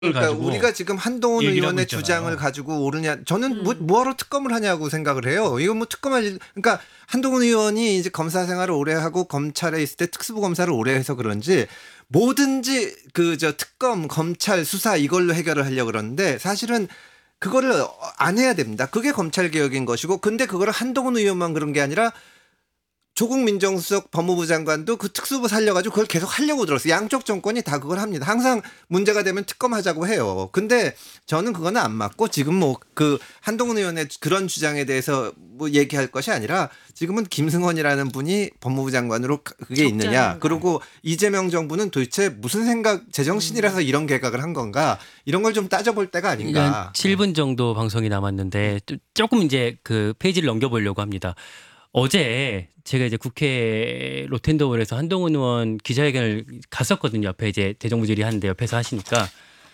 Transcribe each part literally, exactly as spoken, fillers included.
그러니까 가지고 우리가 지금 한동훈 얘기를 하고 의원의 있잖아요. 주장을 가지고 오르냐. 저는 뭐, 음. 뭐하러 특검을 하냐고 생각을 해요. 이거 뭐 특검할 일, 그러니까 한동훈 의원이 이제 검사 생활을 오래 하고 검찰에 있을 때 특수부 검사를 오래 해서 그런지 뭐든지 그 저 특검, 검찰, 수사 이걸로 해결을 하려고 그러는데 사실은 그거를 안 해야 됩니다. 그게 검찰 개혁인 것이고, 근데 그거를 한동훈 의원만 그런 게 아니라 조국 민정수석 법무부 장관도 그 특수부 살려가지고 그걸 계속 하려고 들었어요. 양쪽 정권이 다 그걸 합니다. 항상 문제가 되면 특검하자고 해요. 근데 저는 그거는 안 맞고, 지금 뭐 그 한동훈 의원의 그런 주장에 대해서 뭐 얘기할 것이 아니라 지금은 김승원이라는 분이 법무부 장관으로 그게 있느냐. 그리고 이재명 정부는 도대체 무슨 생각, 제정신이라서 이런 개각을 한 건가. 이런 걸 좀 따져볼 때가 아닌가. 칠 분 정도 방송이 남았는데 조금 이제 그 페이지를 넘겨보려고 합니다. 어제 제가 이제 국회 로텐더홀에서 한동훈 의원 기자회견을 갔었거든요. 옆에 이제 대정부 질의하는데 옆에서 하시니까.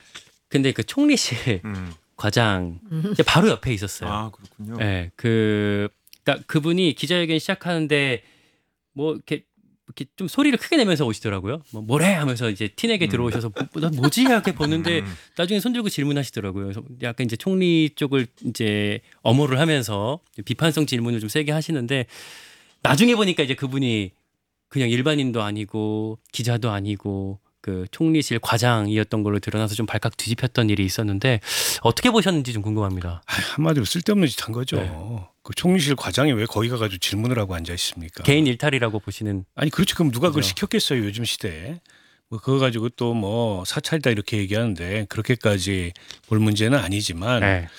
근데 그 총리실 음. 과장 이제 바로 옆에 있었어요. 아 그렇군요. 네, 그 그러니까 그분이 기자회견 시작하는데 뭐 이렇게 이렇게 좀 소리를 크게 내면서 오시더라고요. 뭐 뭐래 하면서 이제 티내게 음. 들어오셔서 뭐, 나 뭐지 이렇게 보는데 음. 나중에 손 들고 질문하시더라고요. 그래서 약간 이제 총리 쪽을 이제 엄호를 하면서 비판성 질문을 좀 세게 하시는데, 나중에 보니까 이제 그분이 그냥 일반인도 아니고 기자도 아니고 그 총리실 과장이었던 걸로 드러나서 좀 발칵 뒤집혔던 일이 있었는데, 어떻게 보셨는지 좀 궁금합니다. 아, 한마디로 쓸데없는 짓 한 거죠. 네. 그 총리실 과장이 왜 거기 가가지고 질문을 하고 앉아 있습니까? 개인 일탈이라고 보시는. 아니 그렇지, 그럼 누가 그걸 그죠. 시켰겠어요, 요즘 시대에. 뭐 그거 가지고 또 뭐 사찰이다 이렇게 얘기하는데 그렇게까지 볼 문제는 아니지만 네.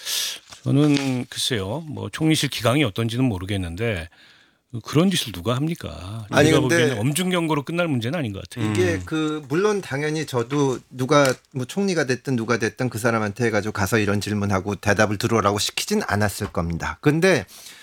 저는 글쎄요, 뭐 총리실 기강이 어떤지는 모르겠는데 그런 짓을 누가 합니까? 아니, 우리가 근데 보기에는 엄중경고로 끝날 문제는 아닌 것 같아요. 이게 음. 그 물론 당연히 저도 누가 뭐 총리가 됐든 누가 됐든 그 사람한테 해가지고 가서 이런 질문하고 대답을 들어오라고 시키진 않았을 겁니다. 근데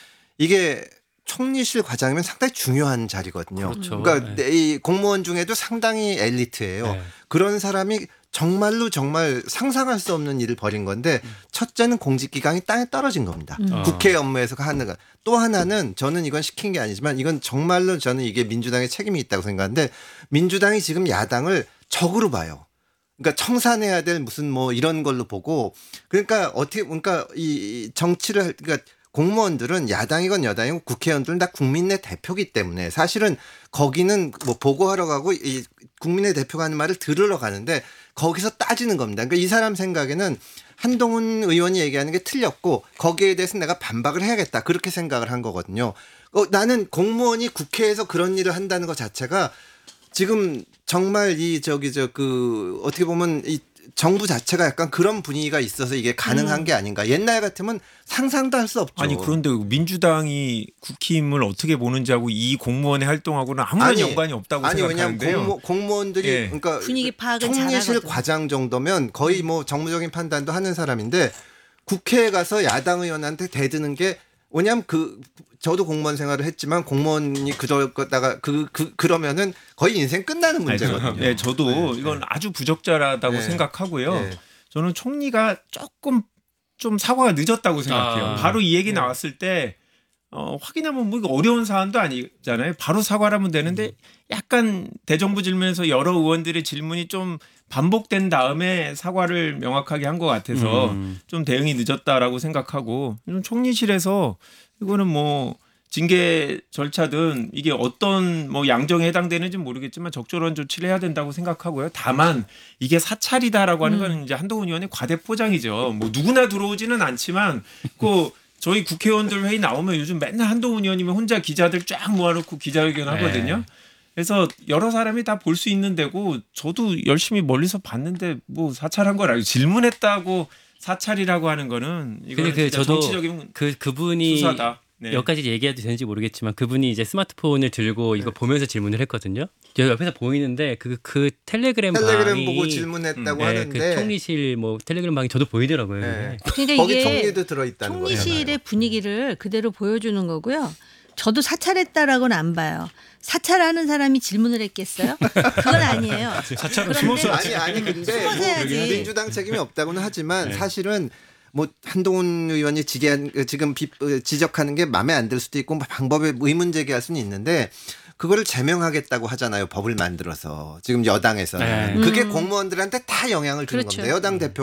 이게 총리실 과장이면 상당히 중요한 자리거든요. 그렇죠. 그러니까 네. 이 공무원 중에도 상당히 엘리트예요. 네. 그런 사람이 정말로 정말 상상할 수 없는 일을 벌인 건데, 첫째는 공직기강이 땅에 떨어진 겁니다. 음. 어. 국회 업무에서 하는 거. 또 하나는 저는 이건 시킨 게 아니지만 이건 정말로 저는 이게 민주당의 책임이 있다고 생각하는데, 민주당이 지금 야당을 적으로 봐요. 그러니까 청산해야 될 무슨 뭐 이런 걸로 보고, 그러니까 어떻게 그러니까 이 정치를 할- 그러니까 공무원들은 야당이건 여당이건 국회의원들은 다 국민의 대표기 때문에 사실은 거기는 뭐 보고하러 가고 이 국민의 대표가 하는 말을 들으러 가는데 거기서 따지는 겁니다. 그러니까 이 사람 생각에는 한동훈 의원이 얘기하는 게 틀렸고 거기에 대해서 내가 반박을 해야겠다, 그렇게 생각을 한 거거든요. 어, 나는 공무원이 국회에서 그런 일을 한다는 것 자체가 지금 정말 이 저기 저 그 어떻게 보면 이 정부 자체가 약간 그런 분위기가 있어서 이게 가능한 음. 게 아닌가. 옛날 같으면 상상도 할 수 없죠. 아니 그런데 민주당이 국힘을 어떻게 보는지하고 이 공무원의 활동하고는 아무런 아니, 연관이 없다고 아니 왜냐하면 생각하는데요. 공무, 공무원들이 예. 그러니까 분위기 파악을 총리실 잘하거든. 과장 정도면 거의 뭐 정무적인 판단도 하는 사람인데, 국회에 가서 야당 의원한테 대드는 게 왜냐하면 그 저도 공무원 생활을 했지만 공무원이 그러다가 그, 그 그러면은 거의 인생 끝나는 문제거든요. 네, 저도 네, 이건 네. 아주 부적절하다고 네. 생각하고요. 네. 저는 총리가 조금 좀 사과가 늦었다고 생각해요. 아. 바로 이 얘기 네. 나왔을 때 어, 확인하면 뭐 이거 어려운 사안도 아니잖아요. 바로 사과를 하면 되는데 약간 대정부 질문에서 여러 의원들의 질문이 좀 반복된 다음에 사과를 명확하게 한 것 같아서 음. 좀 대응이 늦었다라고 생각하고, 좀 총리실에서 이거는 뭐 징계 절차든 이게 어떤 뭐 양정에 해당되는지 모르겠지만 적절한 조치를 해야 된다고 생각하고요. 다만 이게 사찰이다라고 하는 음. 건 이제 한동훈 의원의 과대 포장이죠. 뭐 누구나 들어오지는 않지만 그 저희 국회의원들 회의 나오면 요즘 맨날 한동훈 의원이면 혼자 기자들 쫙 모아놓고 기자회견 하거든요. 네. 그래서 여러 사람이 다 볼 수 있는 데고, 저도 열심히 멀리서 봤는데 뭐 사찰한 걸 알고, 질문했다고 사찰이라고 하는 거는 이거는 근데 그 진짜 저도 정치적인 그 그분이 수사다. 네. 여기까지 얘기해도 되는지 모르겠지만 그분이 이제 스마트폰을 들고 이거 네. 보면서 질문을 했거든요. 저 옆에서 보이는데 그 그 텔레그램 텔레그램 방이 보고 질문했다고 음, 네, 하는데 그 총리실 뭐 텔레그램 방이 저도 보이더라고요. 네. 그게. 그러니까 거기 이게 총리도 들어있다는 거예요. 총리실의 분위기를 그대로 보여주는 거고요. 저도 사찰했다라고는 안 봐요. 사찰하는 사람이 질문을 했겠어요? 그건 아니에요. 사찰은 그런데 숨어서 아니 아니 근데 숨어서 뭐 해야지. 민주당 책임이 없다고는 하지만 네. 사실은 뭐 한동훈 의원이 지게 지금 비, 어, 지적하는 게 마음에 안 들 수도 있고 방법에 의문 제기할 수는 있는데, 그거를 제명하겠다고 하잖아요. 법을 만들어서 지금 여당에서는 네. 그게 음. 공무원들한테 다 영향을 주는 그렇죠. 겁니다. 여당 대표